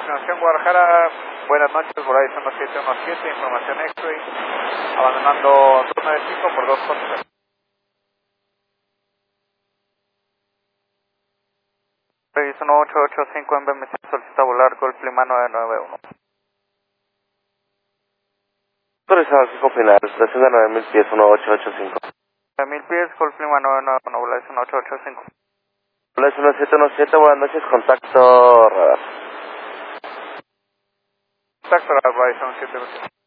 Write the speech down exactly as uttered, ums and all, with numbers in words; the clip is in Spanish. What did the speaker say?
Continuación, Guadalajara, buenas noches, Verizon siete uno siete, información X-Ray, abandonando dos nueve cinco por dos cuatro. Verizon ocho ocho cinco en B M C solicita volar Golf Lima nueve nueve uno. Autorizado cinco final, estación de nueve mil pies, uno ocho ocho cinco. nueve mil pies, Golf Lima nueve nueve uno, Verizon ocho ocho cinco. Verizon siete uno siete, buenas noches, contacto radar. Contacto radar, Verizon siete uno siete.